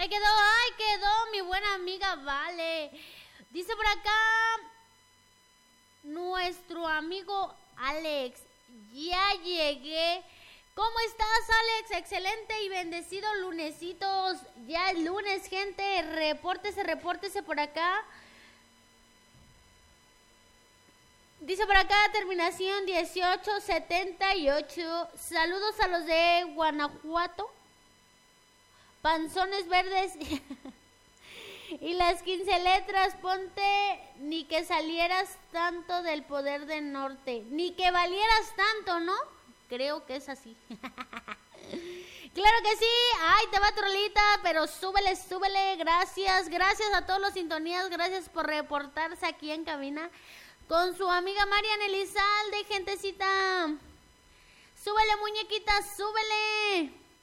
quedó, ay, quedó mi buena amiga Vale. Dice por acá nuestro amigo Alex, ya llegué. ¿Cómo estás, Alex? Excelente y bendecido lunesitos. Ya es lunes, gente. Repórtese por acá. Dice por acá, terminación 1878. Saludos a los de Guanajuato. Panzones verdes. Y las 15 letras, ponte ni que salieras tanto del poder del norte. Ni que valieras tanto, ¿no? Creo que es así. Claro que sí. Ay, te va trolita, pero súbele. Gracias a todos los sintonías. Gracias por reportarse aquí en cabina con su amiga Marian Elizalde, gentecita. Súbele, muñequita, súbele.